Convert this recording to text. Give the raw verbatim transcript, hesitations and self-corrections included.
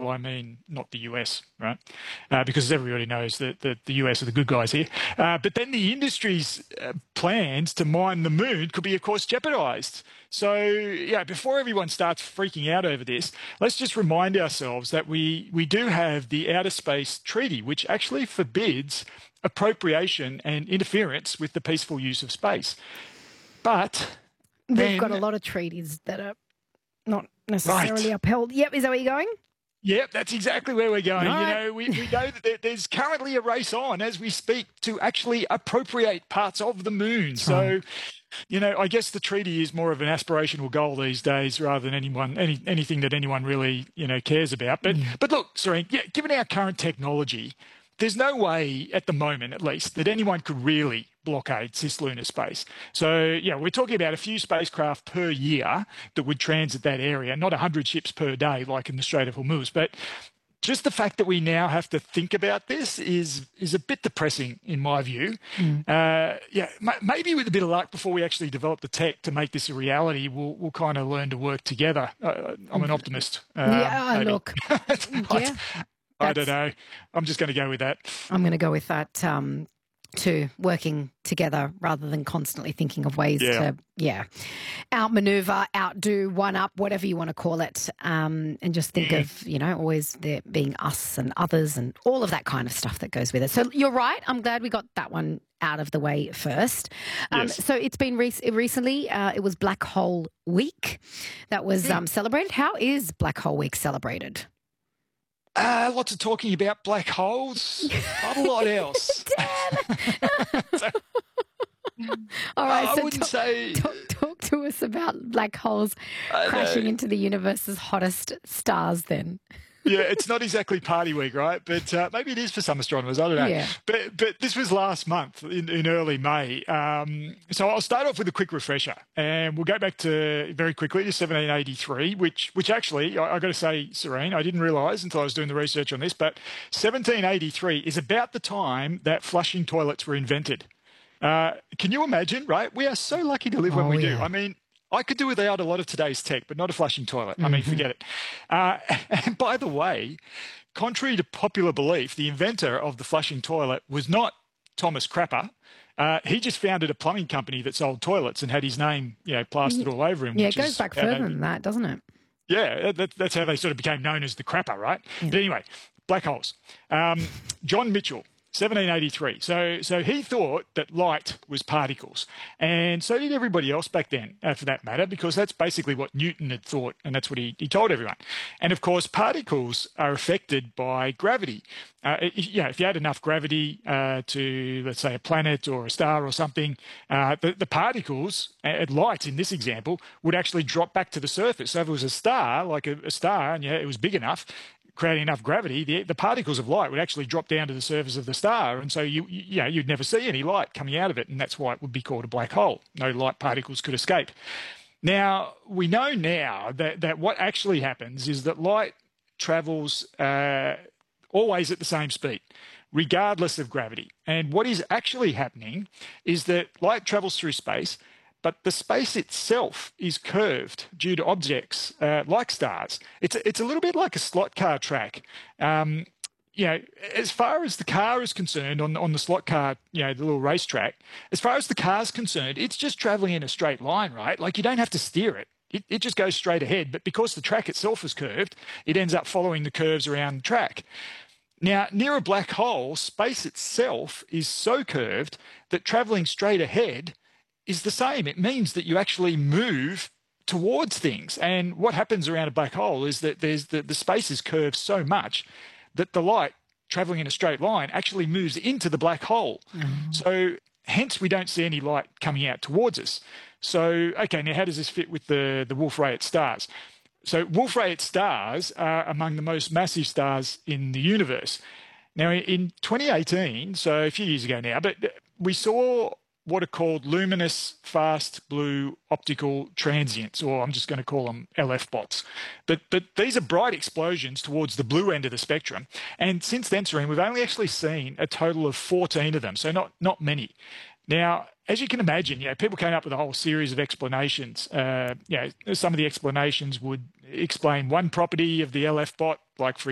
well, I mean, not the U S, right? Uh, because everybody knows that, that the U S are the good guys here. Uh, but then the industry's uh, plans to mine the moon could be, of course, jeopardised. So, yeah, before everyone starts freaking out over this, let's just remind ourselves that we, we do have the Outer Space Treaty, which actually forbids appropriation and interference with the peaceful use of space. But we've then, got a lot of treaties that are not necessarily right. upheld. Yep, is that where you're going? Yep, that's exactly where we're going. Right. You know, we, we know that there's currently a race on as we speak to actually appropriate parts of the moon. That's so, right. you know, I guess the treaty is more of an aspirational goal these days rather than anyone any anything that anyone really, you know, cares about. But Yeah. but look, Serene, yeah, given our current technology, there's no way, at the moment at least, that anyone could really blockade cislunar space. So, yeah, we're talking about a few spacecraft per year that would transit that area, not one hundred ships per day like in the Strait of Hormuz. But just the fact that we now have to think about this is is a bit depressing, in my view. Mm. Uh, yeah, m- maybe with a bit of luck, before we actually develop the tech to make this a reality, we'll we'll kind of learn to work together. Uh, I'm an optimist. Um, yeah, maybe. look. yeah. I don't know. I'm just going to go with that. I'm going to go with that um, too, working together rather than constantly thinking of ways Yeah. to, yeah, outmaneuver, outdo, one up, whatever you want to call it, um, and just think Yeah. of, you know, always there being us and others and all of that kind of stuff that goes with it. So you're right. I'm glad we got that one out of the way first. Um, Yes. So it's been re- recently, uh, it was Black Hole Week that was um, celebrated. How is Black Hole Week celebrated? Uh, lots of talking about black holes, not a lot else. so, All right, I so wouldn't talk, say... talk, talk to us about black holes I crashing know. into the universe's hottest stars then. Yeah, it's not exactly party week, right? But uh, maybe it is for some astronomers. I don't know. Yeah. But but this was last month in, in early May. Um, so I'll start off with a quick refresher, and we'll go back to very quickly to seventeen eighty-three, which which actually I, I got to say, Serene, I didn't realise until I was doing the research on this, but seventeen eighty-three is about the time that flushing toilets were invented. Uh, can you imagine? Right? We are so lucky to live when Oh, we yeah. do. I mean. I could do without a lot of today's tech, but not a flushing toilet. I mean, Mm-hmm. forget it. Uh, and by the way, contrary to popular belief, the inventor of the flushing toilet was not Thomas Crapper. Uh, he just founded a plumbing company that sold toilets and had his name, you know, plastered all over him. Yeah, it which goes is back how further they- than that, doesn't it? Yeah, that, that's how they sort of became known as the Crapper, right? But anyway, black holes. Um, John Mitchell. seventeen eighty-three. So, so he thought that light was particles, and so did everybody else back then, uh, for that matter, because that's basically what Newton had thought, and that's what he, he told everyone. And of course, particles are affected by gravity. Uh, if, you know, if you had enough gravity uh, to, let's say, a planet or a star or something, uh, the, the particles, uh, light in this example, would actually drop back to the surface. So if it was a star, like a, a star, and yeah, it was big enough, creating enough gravity, the, the particles of light would actually drop down to the surface of the star, and so you, you, you know, you'd never see any light coming out of it, and that's why it would be called a black hole. No light particles could escape. Now, we know now that, that what actually happens is that light travels uh, always at the same speed, regardless of gravity. And what is actually happening is that light travels through space, but the space itself is curved due to objects uh, like stars. It's a, it's a little bit like a slot car track. Um, you know, as far as the car is concerned, on on the slot car, you know, the little racetrack, as far as the car's concerned, it's just traveling in a straight line, right? Like you don't have to steer it. It, it just goes straight ahead. But because the track itself is curved, it ends up following the curves around the track. Now, near a black hole, space itself is so curved that traveling straight ahead is the same. It means that you actually move towards things. And what happens around a black hole is that there's the, the space is curved so much that the light traveling in a straight line actually moves into the black hole. Mm-hmm. So hence we don't see any light coming out towards us. So, okay, now how does this fit with the, the Wolf-Rayet stars? So Wolf-Rayet stars are among the most massive stars in the universe. Now, in twenty eighteen, so a few years ago now, but we saw what are called luminous fast blue optical transients, or I'm just going to call them L F bots. But but these are bright explosions towards the blue end of the spectrum. And since then, Serene, we've only actually seen a total of fourteen of them, so not not many. Now, as you can imagine, you know, people came up with a whole series of explanations. Uh, you know, some of the explanations would explain one property of the L F bot, like for